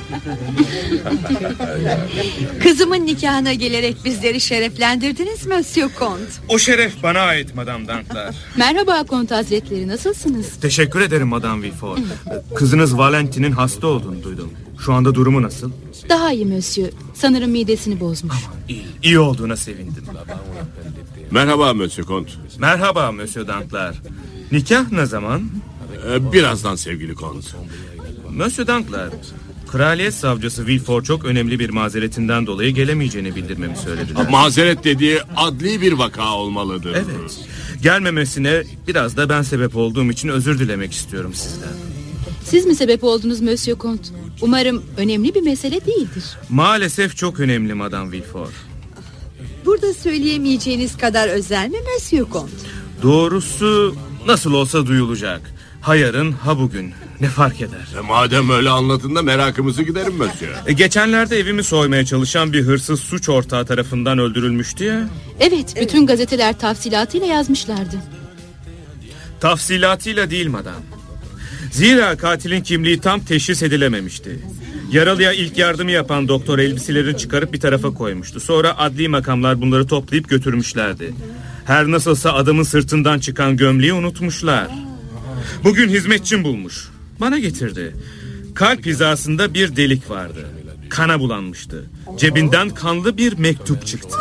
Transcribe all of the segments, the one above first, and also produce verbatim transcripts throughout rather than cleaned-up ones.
Kızımın nikahına gelerek bizleri şereflendirdiniz Monsieur Comte. O şeref bana ait Madame Danglars. Merhaba Kont Hazretleri, nasılsınız? Teşekkür ederim Madame Villefort. Kızınız Valentine'in hasta olduğunu duydum. Şu anda durumu nasıl? Daha iyi Monsieur. Sanırım midesini bozmuş. İyi, iyi olduğuna sevindim. Merhaba Monsieur Comte. Merhaba Monsieur Danglars. Nikah ne zaman? Ee, birazdan sevgili Comte. Monsieur Danglars, Kraliyet Savcısı Villefort çok önemli bir mazeretinden dolayı gelemeyeceğini bildirmemi söylediler. Mazeret dediği adli bir vaka olmalıdır. Evet. Gelmemesine biraz da ben sebep olduğum için özür dilemek istiyorum sizden. Siz mi sebep oldunuz Monsieur Comte? Umarım önemli bir mesele değildir. Maalesef çok önemli Madame Villefort. Burada söyleyemeyeceğiniz kadar özel mi Monsieur Comte? Doğrusu nasıl olsa duyulacak. Ha yarın ha bugün. Ne fark eder? E, madem öyle anlatın da merakımızı giderim Monsieur. E, geçenlerde evimi soymaya çalışan bir hırsız suç ortağı tarafından öldürülmüştü ya. Evet, bütün gazeteler tafsilatıyla yazmışlardı. Tafsilatıyla değil madam. Zira katilin kimliği tam teşhis edilememişti. Yaralıya ilk yardımı yapan doktor elbiselerini çıkarıp bir tarafa koymuştu. Sonra adli makamlar bunları toplayıp götürmüşlerdi. Her nasılsa adamın sırtından çıkan gömleği unutmuşlar. Bugün hizmetçim bulmuş. Bana getirdi. Kalp hizasında bir delik vardı. Kana bulanmıştı. Cebinden kanlı bir mektup çıktı.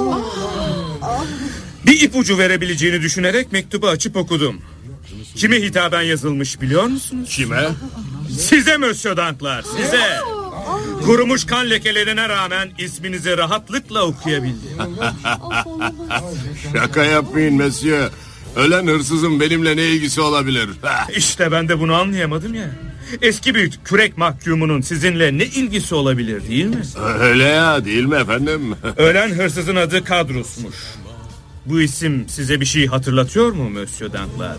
Bir ipucu verebileceğini düşünerek mektubu açıp okudum. Kime hitaben yazılmış biliyor musunuz? Kime? Size Monsieur Danglars, size. Kurumuş kan lekelerine rağmen isminizi rahatlıkla okuyabildim. Şaka yapmayın Monsieur. Ölen hırsızın benimle ne ilgisi olabilir? İşte ben de bunu anlayamadım ya. Eski bir kürek mahkumunun sizinle ne ilgisi olabilir değil mi? Öyle ya, değil mi efendim? Ölen hırsızın adı Kadrus'muş. Bu isim size bir şey hatırlatıyor mu Monsieur Danglars?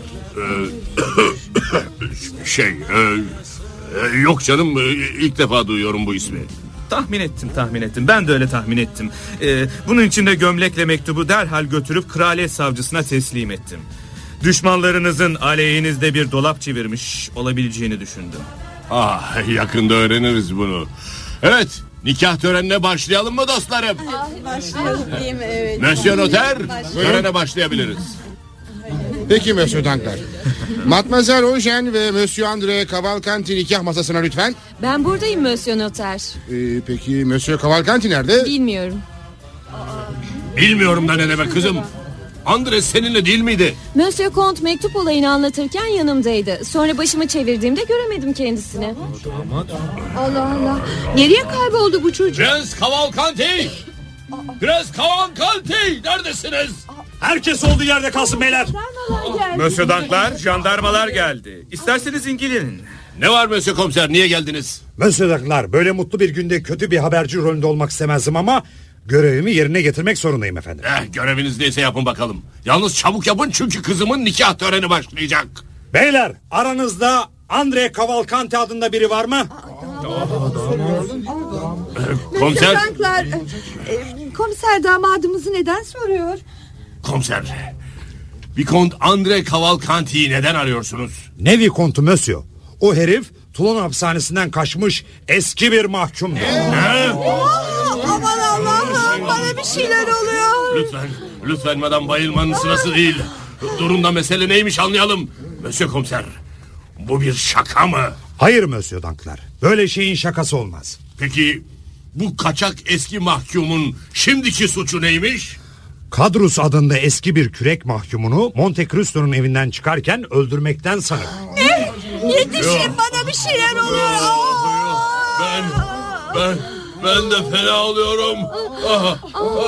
şey, e, e, yok canım, ilk defa duyuyorum bu ismi. Tahmin ettim tahmin ettim ben de öyle tahmin ettim. Ee, bunun için de gömlekle mektubu derhal götürüp kraliyet savcısına teslim ettim. Düşmanlarınızın aleyhinizde bir dolap çevirmiş olabileceğini düşündüm. Ah, yakında öğreniriz bunu. Evet, nikah törenine başlayalım mı dostlarım? Başlayalım değil mi? Evet. Monsieur Noter, törene başlayabiliriz. Peki Monsieur Danglars. Mademoiselle Eugène ve Monsieur André Cavalcanti nikah masasına lütfen. Ben buradayım Monsieur Noter. Ee, peki Monsieur Cavalcanti nerede? Bilmiyorum. Bilmiyorum da ne demek kızım. Andres seninle değil miydi? Monsieur Comte mektup olayını anlatırken yanımdaydı. Sonra başımı çevirdiğimde göremedim kendisini. Allah Allah. Nereye kayboldu bu çocuk? Prens Cavalcanti! Prens Cavalcanti! Neredesiniz? Herkes olduğu yerde kalsın beyler. Monsieur Danglars, jandarmalar geldi. İsterseniz İngiliz'in. Ne var Monsieur Komiser, niye geldiniz? Monsieur Danglars, böyle mutlu bir günde kötü bir haberci rolünde olmak istemezdim ama görevimi yerine getirmek zorundayım efendim. Eh, göreviniz neyse yapın bakalım. Yalnız çabuk yapın çünkü kızımın nikah töreni başlayacak. Beyler, aranızda André Cavalcanti adında biri var mı? Komiser. Danglars, e, komiser damadımızı neden soruyor? Komiser. Vicomte André Cavalcanti'yi neden arıyorsunuz? Ne Vicomte'u Monsieur? O herif Toulon hapishanesinden kaçmış eski bir mahkumdu. Ne? Aman Allah'ım, bana bir şeyler oluyor. Lütfen, lütfen madam, bayılmanın sırası değil. Durun da mesele neymiş anlayalım. Monsieur Komiser, bu bir şaka mı? Hayır Monsieur Danglars, böyle şeyin şakası olmaz. Peki bu kaçak eski mahkumun şimdiki suçu neymiş? Kadrus adında eski bir kürek mahkumunu Monte Cristo'nun evinden çıkarken öldürmekten sanır. Ne? Yetişin, bana bir şeyler oluyor. Ben, ben, ben de fena oluyorum. Ah, ah.